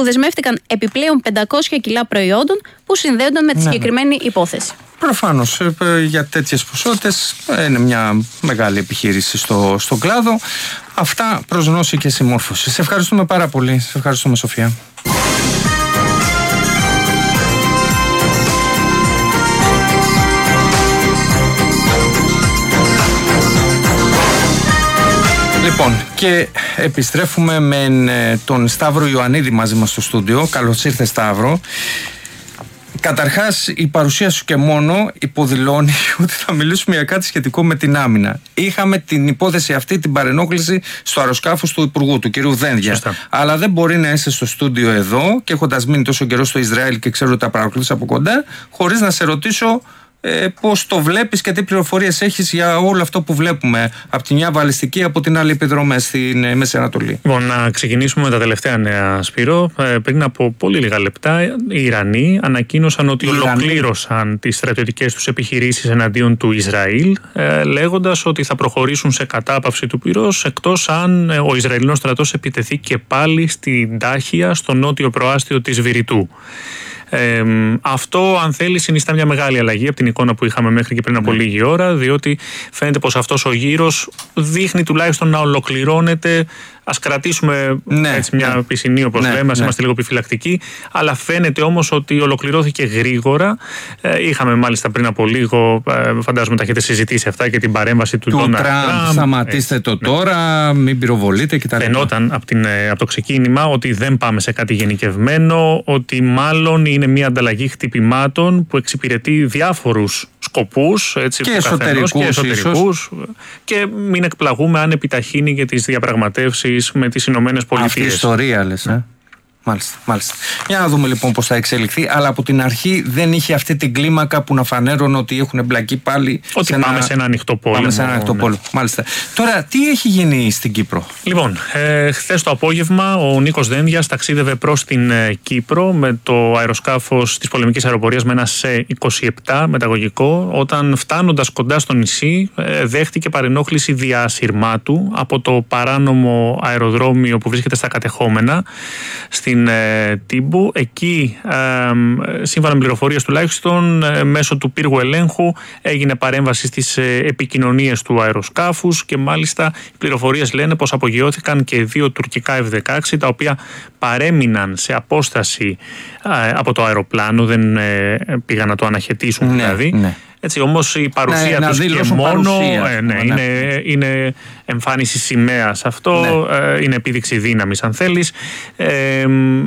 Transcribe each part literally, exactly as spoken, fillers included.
που δεσμεύτηκαν επιπλέον πεντακόσια κιλά προϊόντων που συνδέονταν με τη συγκεκριμένη υπόθεση. Προφανώς για τέτοιες ποσότητες είναι μια μεγάλη επιχείρηση στο, στον κλάδο. Αυτά προς γνώση και συμμόρφωση. Σε ευχαριστούμε πάρα πολύ. Σε ευχαριστούμε, Σοφία. Λοιπόν, και επιστρέφουμε με τον Σταύρο Ιωαννίδη μαζί μας στο στούντιο. Καλώς ήρθε, Σταύρο. Καταρχάς, η παρουσία σου και μόνο υποδηλώνει ότι θα μιλήσουμε για κάτι σχετικό με την άμυνα. Είχαμε την υπόθεση αυτή, την παρενόχληση στο αεροσκάφος του Υπουργού, του κ. Δένδια. Σωστά. Αλλά δεν μπορεί να είσαι στο στούντιο εδώ και έχοντας μείνει τόσο καιρό στο Ισραήλ και ξέρω ότι τα παρακολουθείς από κοντά, χωρίς να σε ρωτήσω ε, πώς το βλέπεις και τι πληροφορίες έχεις για όλο αυτό που βλέπουμε. Από τη μια βαλιστική, από την άλλη επιδρομές στην ε, Μέση Ανατολή. Λοιπόν, να ξεκινήσουμε με τα τελευταία νέα, Σπύρο. Ε, πριν από πολύ λίγα λεπτά, οι Ιρανοί ανακοίνωσαν ότι ολοκλήρωσαν τις στρατιωτικές τους επιχειρήσεις εναντίον του Ισραήλ, ε, λέγοντας ότι θα προχωρήσουν σε κατάπαυση του πυρός, εκτός αν ε, ο Ισραηλινός στρατός επιτεθεί και πάλι στην Τάχια, στο νότιο προάστιο της Βηρητού. Ε, αυτό, αν θέλει, συνιστά μια μεγάλη αλλαγή από την εικόνα που είχαμε μέχρι και πριν από ναι. λίγη ώρα, διότι φαίνεται πως αυτός ο γύρος δείχνει τουλάχιστον να ολοκληρώνεται. Ας κρατήσουμε ναι, έτσι μια ναι. πισινή, όπως ναι, λέμε, ας ναι. είμαστε λίγο επιφυλακτικοί, αλλά φαίνεται όμως ότι ολοκληρώθηκε γρήγορα. Ε, είχαμε μάλιστα πριν από λίγο, ε, φαντάζομαι τα έχετε συζητήσει αυτά, και την παρέμβαση του Ντόναλντ Τραμπ. Σταματήστε το ναι. τώρα, μην πυροβολείτε κτλ. Φαινόταν από, την, από το ξεκίνημα ότι δεν πάμε σε κάτι γενικευμένο, ότι μάλλον είναι μια ανταλλαγή χτυπημάτων που εξυπηρετεί διάφορους σκοπούς, έτσι, και εσωτερικούς, και εσωτερικούς, και μην εκπλαγούμε αν επιταχύνει και τις διαπραγματεύσεις με τις Ηνωμένες Πολιτείες. Αυτή η ιστορία λες, ε? Μάλιστα, μάλιστα. Για να δούμε λοιπόν πώς θα εξελιχθεί. Αλλά από την αρχή δεν είχε αυτή την κλίμακα που να φανέρωνε ότι έχουν εμπλακεί πάλι. Ότι σε πάμε ένα... σε ένα ανοιχτό πόλεμο. Πάμε σε ένα ανοιχτό πόλεμο. Ναι. Μάλιστα. Τώρα, τι έχει γίνει στην Κύπρο? Λοιπόν, ε, χθες το απόγευμα ο Νίκος Δένδιας ταξίδευε προς την ε, Κύπρο με το αεροσκάφος της πολεμικής αεροπορίας, με ένα Σε είκοσι επτά μεταγωγικό. Όταν φτάνοντας κοντά στο νησί, ε, δέχτηκε παρενόχληση διασυρμάτου από το παράνομο αεροδρόμιο που βρίσκεται στα κατεχόμενα στην ε, Τύμπου. Εκεί, ε, σύμφωνα με πληροφορίες τουλάχιστον, ε, μέσω του πύργου ελέγχου έγινε παρέμβαση στις ε, επικοινωνίες του αεροσκάφους, και μάλιστα οι πληροφορίες λένε πως απογειώθηκαν και δύο τουρκικά εφ δεκαέξι, τα οποία παρέμειναν σε απόσταση ε, από το αεροπλάνο, δεν ε, πήγαν να το αναχαιτήσουν ναι, δηλαδή. Ναι. Έτσι, όμως η παρουσία ναι, τους και μόνο παρουσία, ε, ναι, ναι. Είναι, είναι εμφάνιση σημαίας αυτό, ναι. ε, είναι επίδειξη δύναμης αν θέλεις, ε,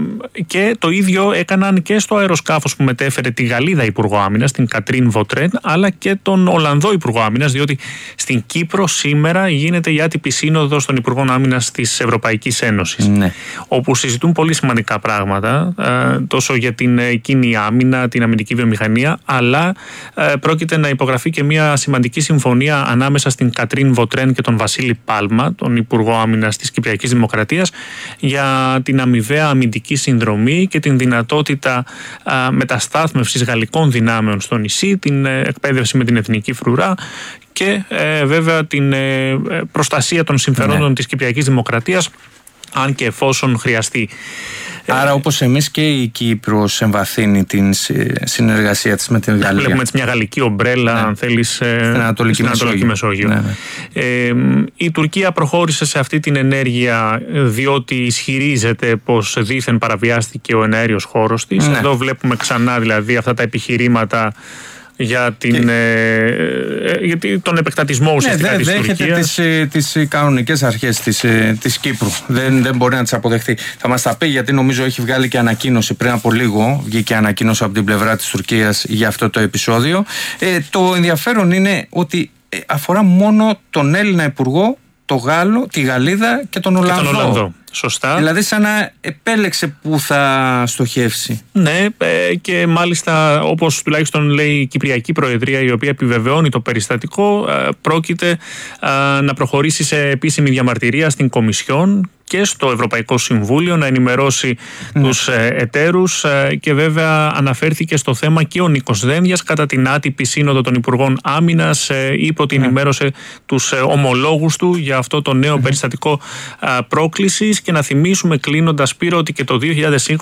και το ίδιο έκαναν και στο αεροσκάφος που μετέφερε τη Γαλλίδα Υπουργό Άμυνας, την Κατρίν Βοτρέν, αλλά και τον Ολλανδό Υπουργό Άμυνας, διότι στην Κύπρο σήμερα γίνεται η άτυπη σύνοδος των Υπουργών Άμυνας της Ευρωπαϊκής Ένωσης, ναι. όπου συζητούν πολύ σημαντικά πράγματα, ε, τόσο για την κοινή άμυνα, την αμυντική βιομηχανία, αλλά ε, πρόκειται να υπογραφεί και μια σημαντική συμφωνία ανάμεσα στην Κατρίν Βοτρέν και τον Βασίλη Πάλμα, τον Υπουργό Άμυνας της Κυπριακής Δημοκρατίας, για την αμοιβαία αμυντική συνδρομή και την δυνατότητα α, μεταστάθμευσης γαλλικών δυνάμεων στο νησί, την ε, εκπαίδευση με την εθνική φρουρά και ε, βέβαια την ε, προστασία των συμφερόντων ναι. της Κυπριακής Δημοκρατίας, αν και εφόσον χρειαστεί. Άρα, όπως εμείς, και η Κύπρος εμβαθύνει την συνεργασία της με την Γαλλία. Βλέπουμε έτσι μια γαλλική ομπρέλα, ναι. αν θέλεις, στην Ανατολική, στην Ανατολική Μεσόγειο. Ναι, ναι. Ε, η Τουρκία προχώρησε σε αυτή την ενέργεια διότι ισχυρίζεται πως δήθεν παραβιάστηκε ο εναέριος χώρος της. Ναι. Εδώ βλέπουμε ξανά δηλαδή αυτά τα επιχειρήματα για, την, ε, ε, για τον επεκτατισμό ουσιαστικά ναι, της Τουρκίας. Δέχεται τις, τις κανονικές αρχές της, της Κύπρου. Δεν, δεν μπορεί να τις αποδεχτεί. Θα μας τα πει, γιατί νομίζω έχει βγάλει και ανακοίνωση πριν από λίγο. Βγήκε ανακοίνωση από την πλευρά της Τουρκίας για αυτό το επεισόδιο. Ε, το ενδιαφέρον είναι ότι αφορά μόνο τον Έλληνα Υπουργό, το Γάλλο, τη Γαλλίδα και τον Ολλανδό. Και τον Ολλανδό. Σωστά. Δηλαδή σαν να επέλεξε που θα στοχεύσει. Ναι, και μάλιστα όπως τουλάχιστον λέει η Κυπριακή Προεδρία, η οποία επιβεβαιώνει το περιστατικό, πρόκειται να προχωρήσει σε επίσημη διαμαρτυρία στην Κομισιόν και στο Ευρωπαϊκό Συμβούλιο, να ενημερώσει ναι. τους εταίρους, και βέβαια αναφέρθηκε στο θέμα και ο Νίκος Δένδιας κατά την άτυπη σύνοδο των Υπουργών Άμυνας, είπε ότι ναι. ενημέρωσε τους ομολόγους του για αυτό το νέο ναι. περιστατικό πρόκλησης. Και να θυμίσουμε κλείνοντας, Σπύρο, ότι και το δύο χιλιάδες είκοσι